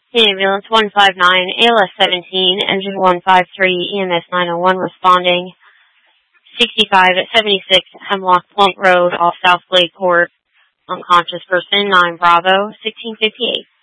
Ambulance 159, ALS 17, engine 153, EMS 901 responding. 65 at 76 Hemlock Plunk Road off South Glade Court. Unconscious person 9 Bravo 1658.